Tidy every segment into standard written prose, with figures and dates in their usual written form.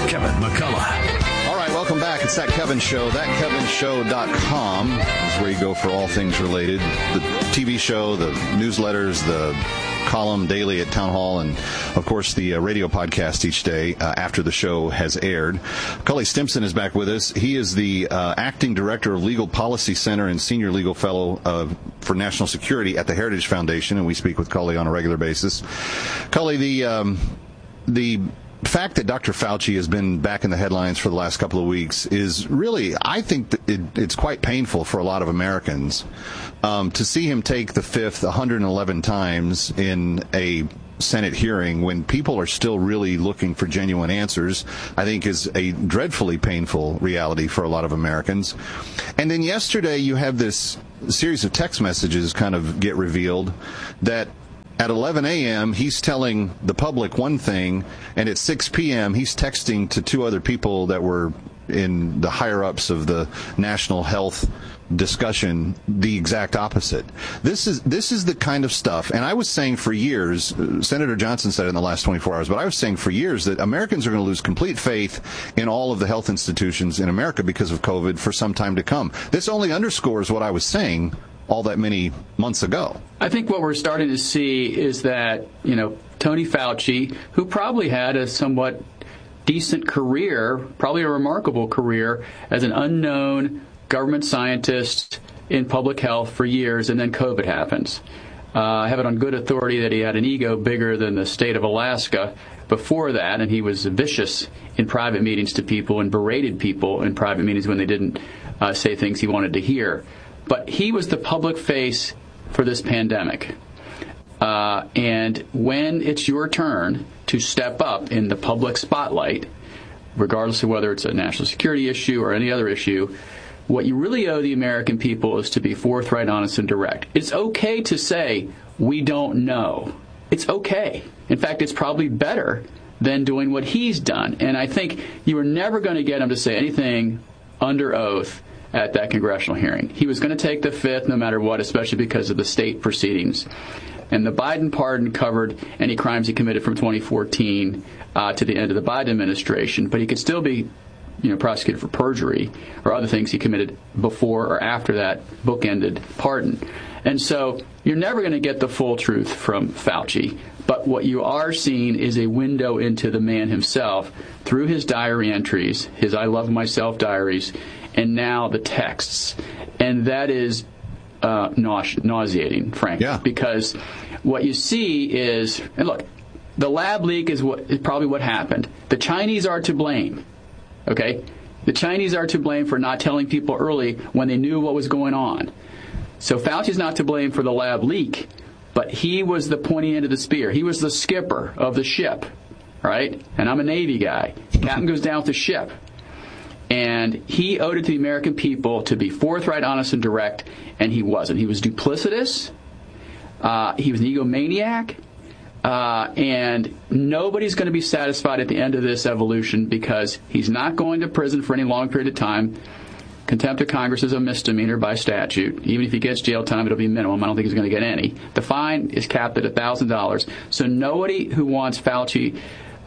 Kevin McCullough. All right, welcome back. It's That Kevin Show. ThatKevinShow.com is where you go for all things related. The TV show, the newsletters, the column daily at Town Hall, and, of course, the radio podcast each day after the show has aired. Cully Stimson is back with us. He is the acting director of Legal Policy Center and senior legal fellow for national security at the Heritage Foundation, and we speak with Cully on a regular basis. Cully, the fact that Dr. Fauci has been back in the headlines for the last couple of weeks is really, I think that it's quite painful for a lot of Americans to see him take the fifth 111 times in a Senate hearing when people are still really looking for genuine answers. I think is a dreadfully painful reality for a lot of Americans. And then yesterday you have this series of text messages kind of get revealed that at 11 a.m., he's telling the public one thing, and at 6 p.m., he's texting to two other people that were in the higher-ups of the national health discussion the exact opposite. This is the kind of stuff, and I was saying for years, Senator Johnson said it in the last 24 hours, but I was saying for years that Americans are going to lose complete faith in all of the health institutions in America because of COVID for some time to come. This only underscores what I was saying all that many months ago. I think what we're starting to see is that, Tony Fauci, who probably had a somewhat decent career, probably a remarkable career as an unknown government scientist in public health for years, and then COVID happens. I have it on good authority that he had an ego bigger than the state of Alaska before that, and he was vicious in private meetings to people and berated people in private meetings when they didn't say things he wanted to hear. But he was the public face for this pandemic. And when it's your turn to step up in the public spotlight, regardless of whether it's a national security issue or any other issue, what you really owe the American people is to be forthright, honest, and direct. It's okay to say, we don't know. It's okay. In fact, it's probably better than doing what he's done. And I think you were never going to get him to say anything under oath at that congressional hearing. He was going to take the fifth no matter what, especially because of the state proceedings. And the Biden pardon covered any crimes he committed from 2014 to the end of the Biden administration, but he could still be prosecuted for perjury or other things he committed before or after that bookended pardon. And so you're never going to get the full truth from Fauci. But what you are seeing is a window into the man himself through his diary entries, his I Love Myself diaries, and now the texts. And that is nauseating, frankly, because what you see is, and look, the lab leak is probably what happened. The Chinese are to blame, okay? The Chinese are to blame for not telling people early when they knew what was going on. So Fauci's not to blame for the lab leak, but he was the pointy end of the spear. He was the skipper of the ship, right? And I'm a Navy guy. Captain goes down with the ship. And he owed it to the American people to be forthright, honest, and direct, and he wasn't. He was duplicitous. He was an egomaniac. And nobody's going to be satisfied at the end of this evolution because he's not going to prison for any long period of time. Contempt of Congress is a misdemeanor by statute. Even if he gets jail time, it'll be minimum. I don't think he's going to get any. The fine is capped at $1,000. So nobody who wants Fauci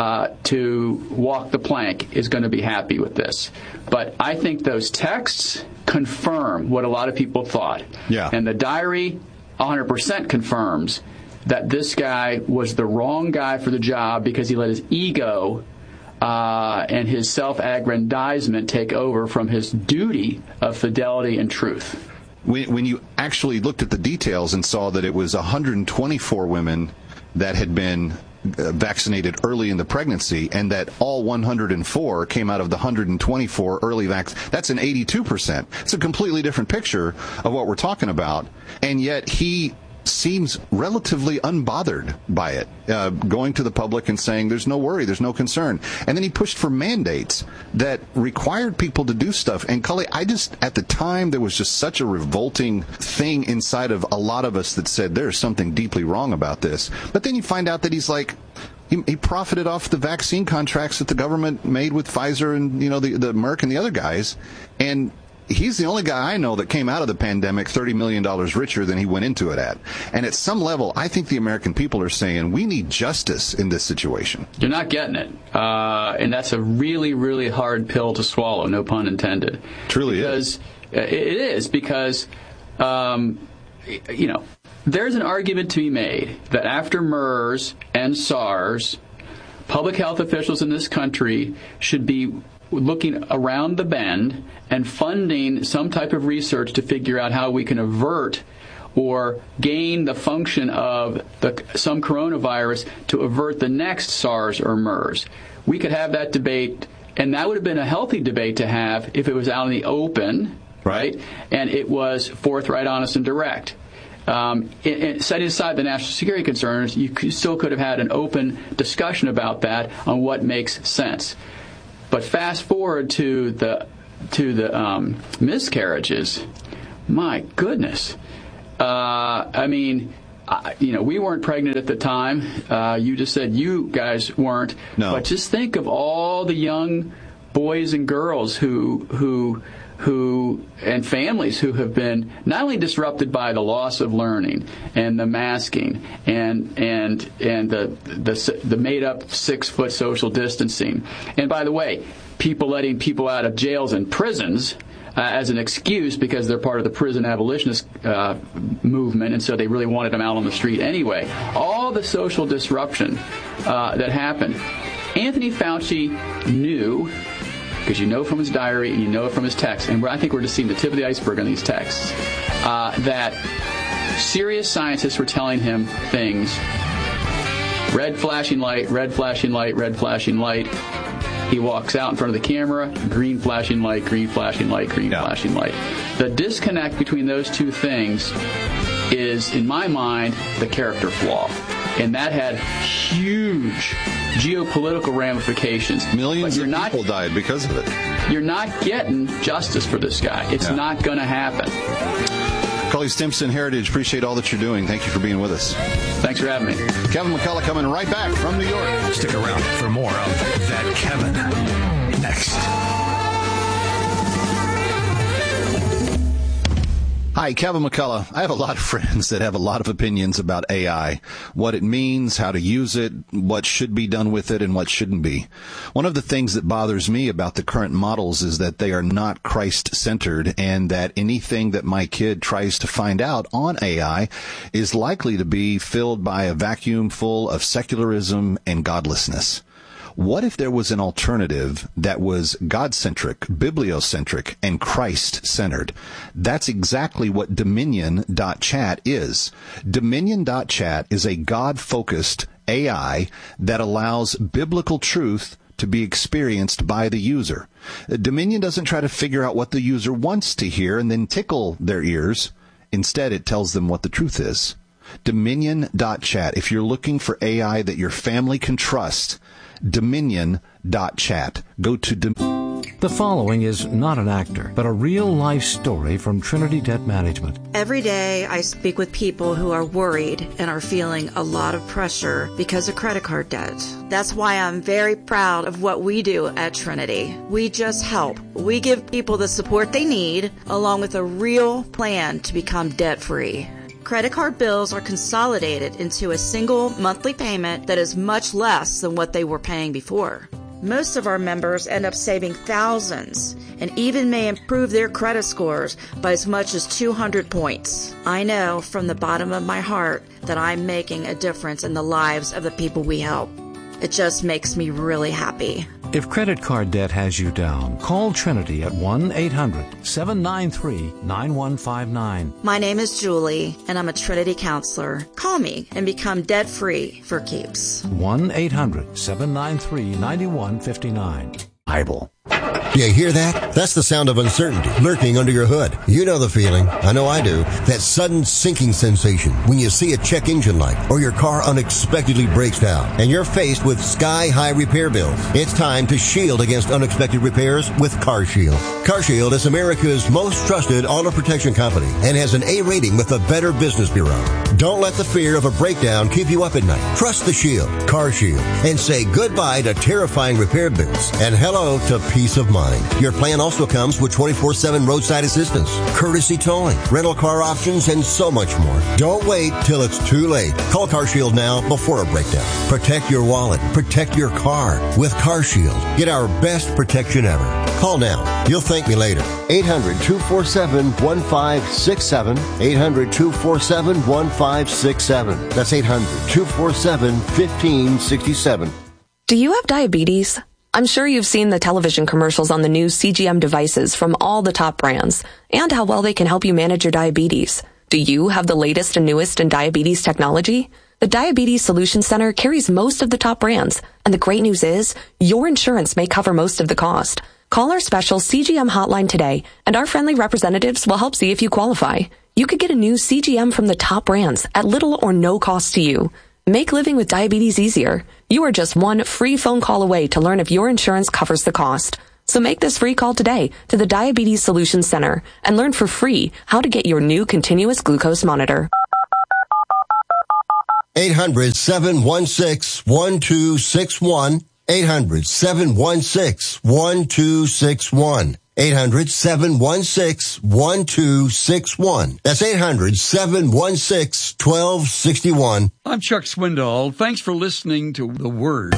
to walk the plank is going to be happy with this. But I think those texts confirm what a lot of people thought. Yeah. And the diary 100% confirms that this guy was the wrong guy for the job because he let his ego and his self-aggrandizement take over from his duty of fidelity and truth. When you actually looked at the details and saw that it was 124 women that had been vaccinated early in the pregnancy, and that all 104 came out of the 124 early that's an 82%. It's a completely different picture of what we're talking about, and yet he seems relatively unbothered by it, going to the public and saying there's no worry, there's no concern. And then he pushed for mandates that required people to do stuff. And Cully, at the time, there was just such a revolting thing inside of a lot of us that said there's something deeply wrong about this. But then you find out that he's like, he profited off the vaccine contracts that the government made with Pfizer and, the Merck and the other guys. And he's the only guy I know that came out of the pandemic $30 million richer than he went into it at. And at some level, I think the American people are saying we need justice in this situation. You're not getting it. And that's a really, really hard pill to swallow, no pun intended. Truly is. It is because, there's an argument to be made that after MERS and SARS, public health officials in this country should be looking around the bend and funding some type of research to figure out how we can avert or gain the function of some coronavirus to avert the next SARS or MERS. We could have that debate, and that would have been a healthy debate to have if it was out in the open, right? And it was forthright, honest, and direct. Setting aside the national security concerns, you still could have had an open discussion about that on what makes sense. But fast forward to the miscarriages, my goodness. We weren't pregnant at the time. You just said you guys weren't. No. But just think of all the young boys and girls who and families who have been not only disrupted by the loss of learning and the masking and the made up 6-foot social distancing. And by the way, people letting people out of jails and prisons as an excuse because they're part of the prison abolitionist movement, and so they really wanted them out on the street anyway. All the social disruption that happened. Anthony Fauci knew, because you know from his diary and you know from his texts, and I think we're just seeing the tip of the iceberg on these texts, that serious scientists were telling him things. Red flashing light, red flashing light, red flashing light. He walks out in front of the camera, green flashing light, green flashing light, green flashing light. The disconnect between those two things is, in my mind, the character flaw. And that had huge geopolitical ramifications. Millions of people died because of it. You're not getting justice for this guy. It's not going to happen. Carly Stimson, Heritage, appreciate all that you're doing. Thank you for being with us. Thanks for having me. Kevin McCullough coming right back from New York. Stick around for more of That Kevin next. Hi, Kevin McCullough. I have a lot of friends that have a lot of opinions about AI, what it means, how to use it, what should be done with it, and what shouldn't be. One of the things that bothers me about the current models is that they are not Christ-centered, and that anything that my kid tries to find out on AI is likely to be filled by a vacuum full of secularism and godlessness. What if there was an alternative that was God-centric, bibliocentric, and Christ-centered? That's exactly what Dominion.chat is. Dominion.chat is a God-focused AI that allows biblical truth to be experienced by the user. Dominion doesn't try to figure out what the user wants to hear and then tickle their ears. Instead, it tells them what the truth is. Dominion.chat. If you're looking for AI that your family can trust, Dominion.chat. Go to The following is not an actor, but a real-life story from Trinity Debt Management. Every day I speak with people who are worried and are feeling a lot of pressure because of credit card debt. That's why I'm very proud of what we do at Trinity. We just help. We give people the support they need, along with a real plan to become debt-free. Credit card bills are consolidated into a single monthly payment that is much less than what they were paying before. Most of our members end up saving thousands and even may improve their credit scores by as much as 200 points. I know from the bottom of my heart that I'm making a difference in the lives of the people we help. It just makes me really happy. If credit card debt has you down, call Trinity at 1-800-793-9159. My name is Julie, and I'm a Trinity counselor. Call me and become debt-free for keeps. 1-800-793-9159. Bible. Do you hear that? That's the sound of uncertainty lurking under your hood. You know the feeling. I know I do. That sudden sinking sensation when you see a check engine light or your car unexpectedly breaks down and you're faced with sky-high repair bills. It's time to shield against unexpected repairs with CarShield. CarShield is America's most trusted auto protection company and has an A rating with the Better Business Bureau. Don't let the fear of a breakdown keep you up at night. Trust the Shield, CarShield, and say goodbye to terrifying repair bills and hello to peace of mind. mind. Your plan also comes with 24/7 roadside assistance, courtesy towing, rental car options, and so much more. Don't wait till it's too late. Call CarShield now before a breakdown. Protect your wallet. Protect your car with CarShield. Get our best protection ever. Call now. You'll thank me later. 800-247-1567. 800-247-1567. That's 800-247-1567. Do you have diabetes? I'm sure you've seen the television commercials on the new CGM devices from all the top brands and how well they can help you manage your diabetes. Do you have the latest and newest in diabetes technology? The Diabetes Solution Center carries most of the top brands, and the great news is your insurance may cover most of the cost. Call our special CGM hotline today, and our friendly representatives will help see if you qualify. You could get a new CGM from the top brands at little or no cost to you. Make living with diabetes easier. You are just one free phone call away to learn if your insurance covers the cost. So make this free call today to the Diabetes Solution Center and learn for free how to get your new continuous glucose monitor. 800-716-1261. 800-716-1261. 800-716-1261. That's 800-716-1261. I'm Chuck Swindoll. Thanks for listening to The Word.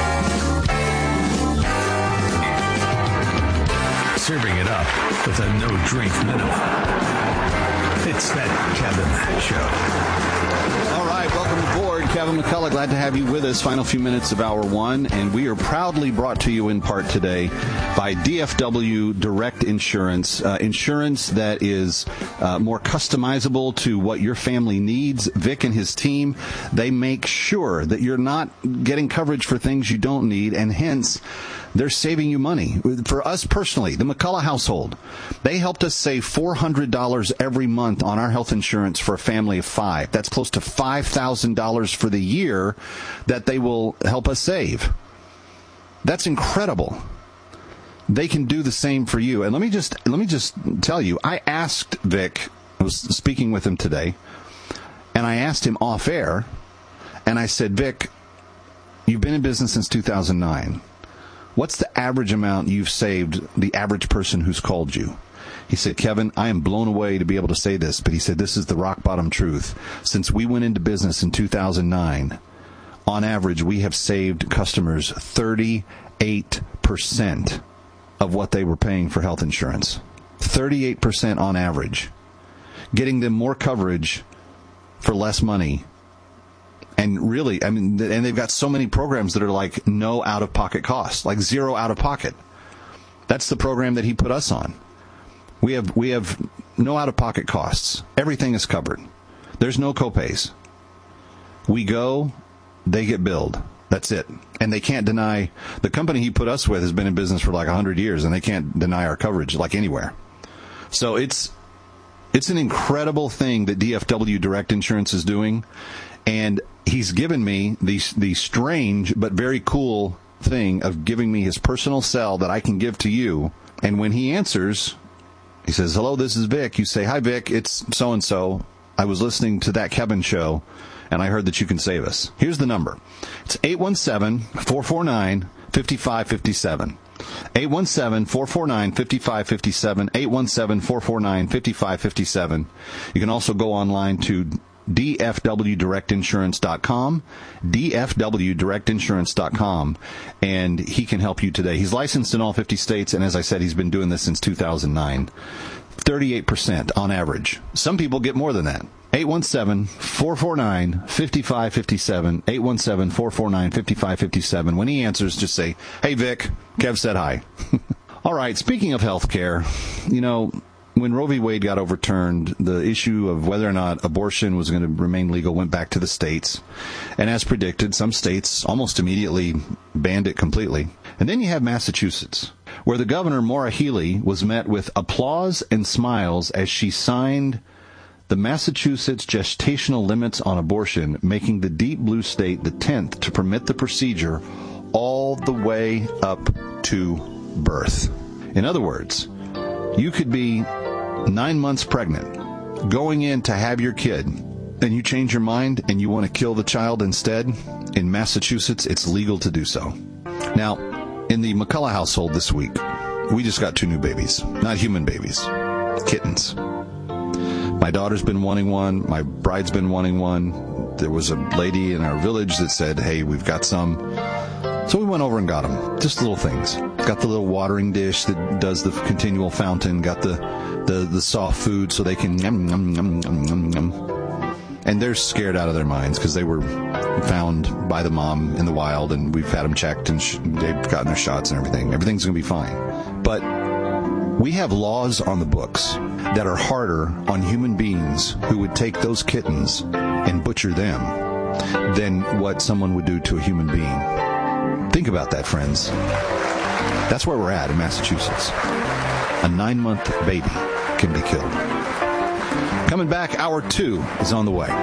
Serving it up with a no-drink minimum. It's That Kevin Show. All right, welcome aboard. Kevin McCullough, glad to have you with us. Final few minutes of Hour 1, and we are proudly brought to you in part today by DFW Direct Insurance, insurance that is more customizable to what your family needs. Vic and his team, they make sure that you're not getting coverage for things you don't need, and hence they're saving you money. For us personally, the McCullough household, they helped us save $400 every month on our health insurance for a family of 5. That's close to $5,000 for the year that they will help us save. That's incredible. They can do the same for you. And let me just tell you, I asked Vic, I was speaking with him today, and I asked him off air, and I said, Vic, you've been in business since 2009. What's the average amount you've saved the average person who's called you? He said, Kevin, I am blown away to be able to say this, but he said, this is the rock bottom truth. Since we went into business in 2009, on average, we have saved customers 38% of what they were paying for health insurance. 38% on average. Getting them more coverage for less money. And really, I mean, and they've got so many programs that are like no out-of-pocket costs, like zero out-of-pocket. That's the program that he put us on. We have no out-of-pocket costs. Everything is covered. There's no copays. We go, they get billed. That's it. And they can't deny, the company he put us with has been in business for like 100 years, and they can't deny our coverage like anywhere. So it's an incredible thing that DFW Direct Insurance is doing. And he's given me the strange but very cool thing of giving me his personal cell that I can give to you. And when he answers, he says, hello, this is Vic. You say, hi, Vic, it's so-and-so. I was listening to That Kevin Show, and I heard that you can save us. Here's the number. It's 817-449-5557. 817-449-5557. 817-449-5557. You can also go online to dfwdirectinsurance.com, dfwdirectinsurance.com, and he can help you today. He's licensed in all 50 states, and as I said, he's been doing this since 2009. 38% on average. Some people get more than that. 817-449-5557, 817-449-5557. When he answers, just say, hey, Vic, Kev said hi. All right, speaking of health care, when Roe v. Wade got overturned, the issue of whether or not abortion was going to remain legal went back to the states. And as predicted, some states almost immediately banned it completely. And then you have Massachusetts, where the governor, Maura Healey, was met with applause and smiles as she signed the Massachusetts gestational limits on abortion, making the deep blue state the 10th to permit the procedure all the way up to birth. In other words, you could be 9 months pregnant, going in to have your kid, and you change your mind and you want to kill the child instead. In Massachusetts, it's legal to do so. Now, in the McCullough household this week, we just got 2 new babies. Not human babies. Kittens. My daughter's been wanting one. My bride's been wanting one. There was a lady in our village that said, hey, we've got some. So we went over and got them. Just little things. Got the little watering dish that does the continual fountain. Got the soft food so they can yum, yum, yum, yum, yum, yum. And they're scared out of their minds because they were found by the mom in the wild, and we've had them checked, and they've gotten their shots and everything. Everything's going to be fine. But we have laws on the books that are harder on human beings who would take those kittens and butcher them than what someone would do to a human being. Think about that, friends. That's where we're at in Massachusetts. A 9-month baby can be killed. Coming back, hour 2 is on the way.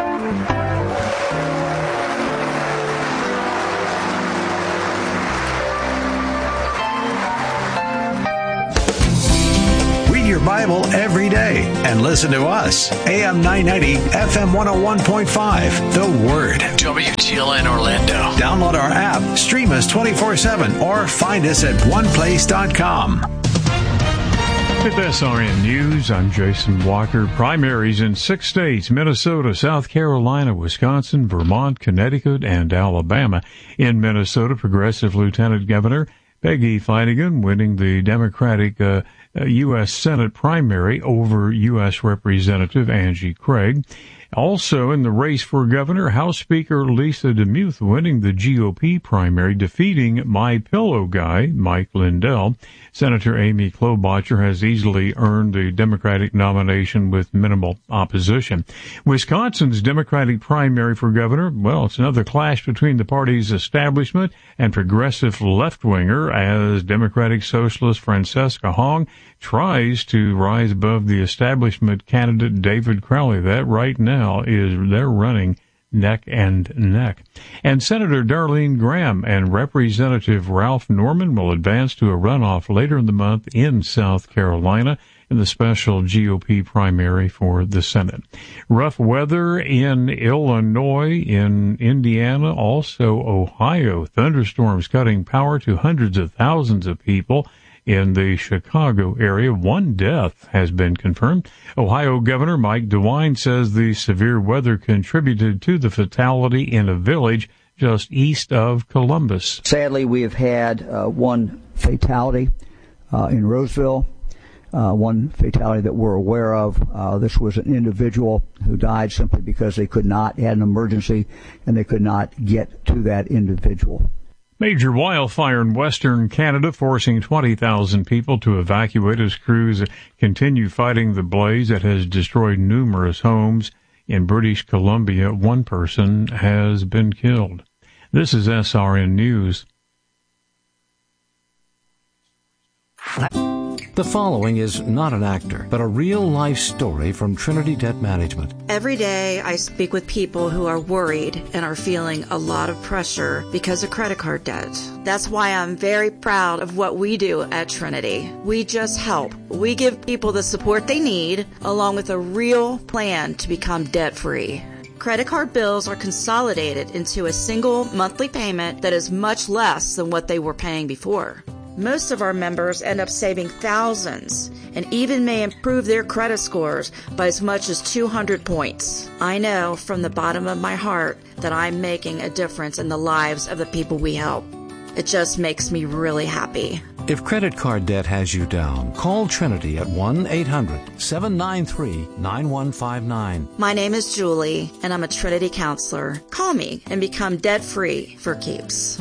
Read your Bible every day and listen to us. AM 990, FM 101.5, The Word. WTLN Orlando. Download our app, stream us 24/7, or find us at oneplace.com. With SRN News, I'm Jason Walker. Primaries in 6 states, Minnesota, South Carolina, Wisconsin, Vermont, Connecticut, and Alabama. In Minnesota, Progressive Lieutenant Governor Peggy Flanagan winning the Democratic U.S. Senate primary over U.S. Representative Angie Craig. Also in the race for governor, House Speaker Lisa DeMuth winning the GOP primary, defeating My Pillow guy, Mike Lindell. Senator Amy Klobuchar has easily earned the Democratic nomination with minimal opposition. Wisconsin's Democratic primary for governor, well, it's another clash between the party's establishment and progressive left-winger as Democratic Socialist Francesca Hong tries to rise above the establishment candidate David Crowley. That right now is they're running neck and neck. And Senator Darlene Graham and Representative Ralph Norman will advance to a runoff later in the month in South Carolina in the special GOP primary for the Senate. Rough weather in Illinois, in Indiana, also Ohio. Thunderstorms cutting power to hundreds of thousands of people in the Chicago area. 1 death has been confirmed. Ohio Governor Mike DeWine says the severe weather contributed to the fatality in a village just east of Columbus. Sadly, we have had 1 fatality in Roseville, 1 fatality that we're aware of. This was an individual who died simply because they had an emergency, and they could not get to that individual. Major wildfire in western Canada forcing 20,000 people to evacuate as crews continue fighting the blaze that has destroyed numerous homes. In British Columbia, 1 person has been killed. This is SRN News. The following is not an actor, but a real-life story from Trinity Debt Management. Every day I speak with people who are worried and are feeling a lot of pressure because of credit card debt. That's why I'm very proud of what we do at Trinity. We just help. We give people the support they need, along with a real plan to become debt-free. Credit card bills are consolidated into a single monthly payment that is much less than what they were paying before. Most of our members end up saving thousands and even may improve their credit scores by as much as 200 points. I know from the bottom of my heart that I'm making a difference in the lives of the people we help. It just makes me really happy. If credit card debt has you down, call Trinity at 1-800-793-9159. My name is Julie, and I'm a Trinity counselor. Call me and become debt-free for keeps.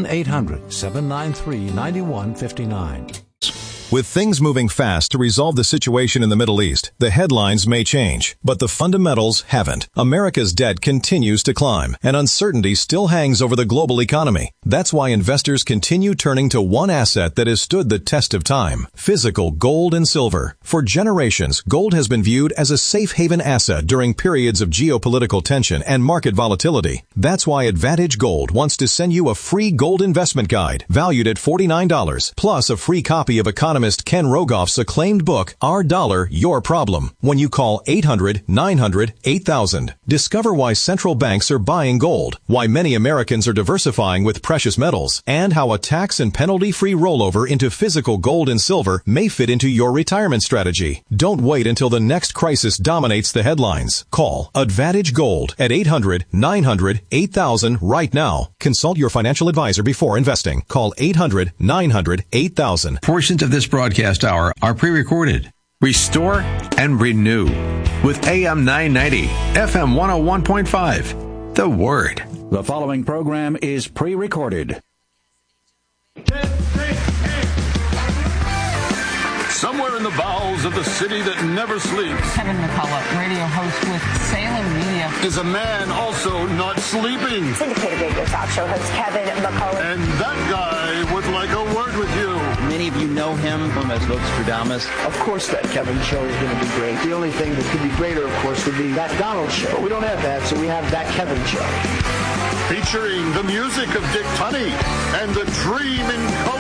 1-800-793-9159. With things moving fast to resolve the situation in the Middle East, the headlines may change, but the fundamentals haven't. America's debt continues to climb, and uncertainty still hangs over the global economy. That's why investors continue turning to one asset that has stood the test of time: physical gold and silver. For generations, gold has been viewed as a safe haven asset during periods of geopolitical tension and market volatility. That's why Advantage Gold wants to send you a free gold investment guide valued at $49, plus a free copy of Economy economist Ken Rogoff's acclaimed book, Our Dollar, Your Problem, when you call 800-900-8000. Discover why central banks are buying gold, why many Americans are diversifying with precious metals, and how a tax and penalty-free rollover into physical gold and silver may fit into your retirement strategy. Don't wait until the next crisis dominates the headlines. Call Advantage Gold at 800-900-8000 right now. Consult your financial advisor before investing. Call 800-900-8000. Portions of this broadcast hour are pre-recorded. Restore and renew with AM 990, FM 101.5. The Word. The following program is pre-recorded. Somewhere in the bowels of the city that never sleeps, Kevin McCullough, radio host with Salem Media, is a man also not sleeping. Syndicated radio talk show host Kevin McCullough. And that guy would like a word with you. Many of you know him as Nostradamus. Of course that Kevin show is going to be great. The only thing that could be greater, of course, would be that Donald show. But we don't have that, so we have that Kevin show. Featuring the music of Dick Tunney and the Dream in